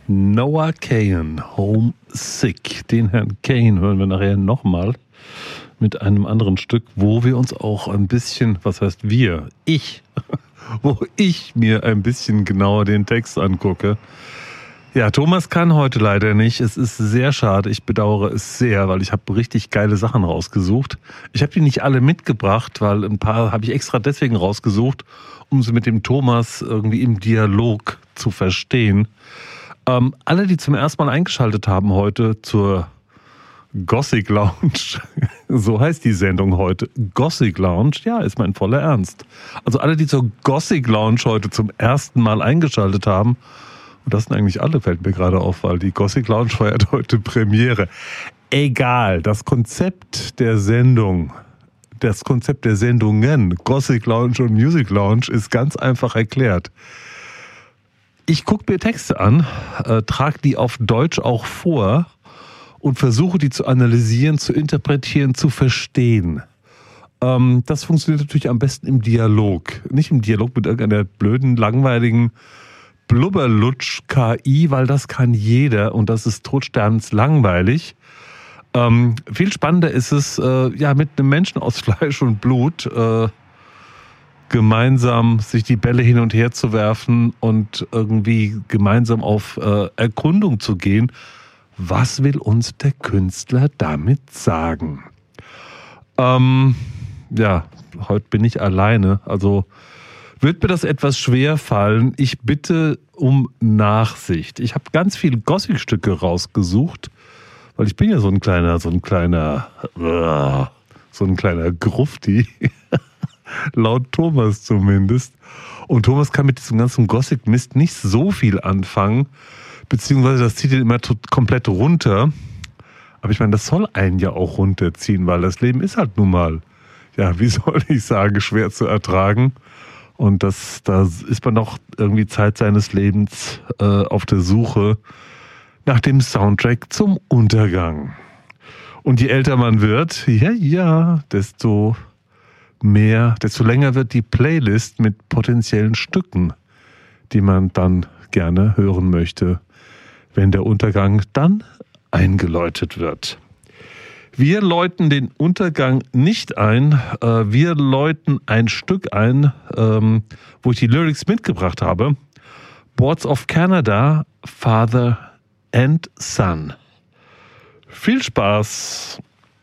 Noah Kahan, Homesick. Den Herrn Kahan hören wir nachher nochmal mit einem anderen Stück, wo wir uns auch ein bisschen, was heißt wir? Wo ich mir ein bisschen genauer den Text angucke. Ja, Thomas kann heute leider nicht. Es ist sehr schade. Ich bedauere es sehr, weil ich habe richtig geile Sachen rausgesucht. Ich habe die nicht alle mitgebracht, weil ein paar habe ich extra deswegen rausgesucht, um sie mit dem Thomas irgendwie im Dialog zu verstehen. Alle, die zum ersten Mal eingeschaltet haben heute zur Gothic Lounge, so heißt die Sendung heute, Gothic Lounge, ja, ist mein voller Ernst. Also alle, die zur Gothic Lounge heute zum ersten Mal eingeschaltet haben, und das sind eigentlich alle, fällt mir gerade auf, weil die Gothic Lounge feiert heute Premiere. Egal, das Konzept der Sendung, das Konzept der Sendungen, Gothic Lounge und Music Lounge, ist ganz einfach erklärt. Ich gucke mir Texte an, trage die auf Deutsch auch vor und versuche die zu analysieren, zu interpretieren, zu verstehen. Das funktioniert natürlich am besten im Dialog. Nicht im Dialog mit irgendeiner blöden, langweiligen Blubberlutsch-KI, weil das kann jeder und das ist totsterbenslangweilig. Viel spannender ist es, mit einem Menschen aus Fleisch und Blut gemeinsam sich die Bälle hin und her zu werfen und irgendwie gemeinsam auf Erkundung zu gehen. Was will uns der Künstler damit sagen? Heute bin ich alleine, also wird mir das etwas schwer fallen. Ich bitte um Nachsicht. Ich habe ganz viele Gothic-Stücke rausgesucht, weil ich bin ja so ein kleiner Grufti, laut Thomas zumindest. Und Thomas kann mit diesem ganzen Gothic-Mist nicht so viel anfangen, beziehungsweise das zieht ihn immer komplett runter. Aber ich meine, das soll einen ja auch runterziehen, weil das Leben ist halt nun mal, ja, wie soll ich sagen, schwer zu ertragen. Und da ist man noch irgendwie Zeit seines Lebens auf der Suche nach dem Soundtrack zum Untergang. Und je älter man wird, desto länger wird die Playlist mit potenziellen Stücken, die man dann gerne hören möchte, wenn der Untergang dann eingeläutet wird. Wir läuten den Untergang nicht ein, wir läuten ein Stück ein, wo ich die Lyrics mitgebracht habe. Boards of Canada, Father and Son. Viel Spaß!